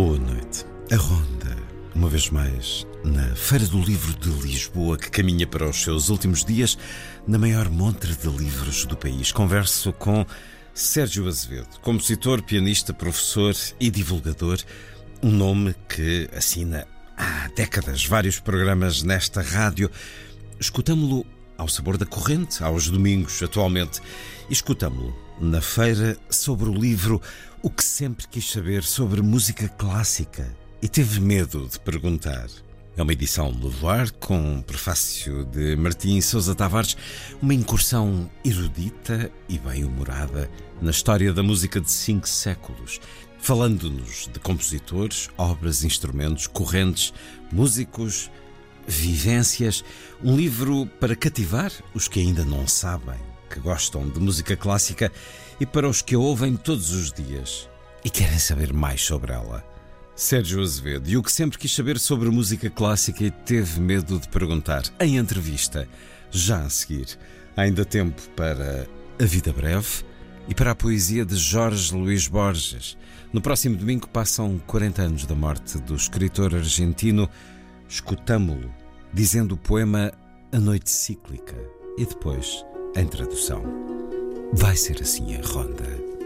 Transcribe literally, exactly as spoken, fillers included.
Boa noite. A Ronda, uma vez mais, na Feira do Livro de Lisboa, que caminha para os seus últimos dias na maior montra de livros do país. Converso com Sérgio Azevedo, compositor, pianista, professor e divulgador, um nome que assina há décadas vários programas nesta rádio. Escutamo-lo ao sabor da corrente, aos domingos, atualmente, e escutamo-lo na feira sobre o livro O que sempre quis saber sobre música clássica e teve medo de perguntar. É uma edição Levoar com um prefácio de Martim Sousa Tavares, uma incursão erudita e bem-humorada na história da música de cinco séculos, falando-nos de compositores, obras, instrumentos, correntes, músicos, vivências. Um livro para cativar os que ainda não sabem que gostam de música clássica e para os que a ouvem todos os dias e querem saber mais sobre ela. Sérgio Azevedo, e o que sempre quis saber sobre música clássica e teve medo de perguntar, em entrevista, já a seguir. Há ainda tempo para A Vida Breve e para a poesia de Jorge Luís Borges. No próximo domingo passam quarenta anos da morte do escritor argentino. Escutamo-lo dizendo o poema A Noite Cíclica e depois, em tradução, vai ser assim a Ronda.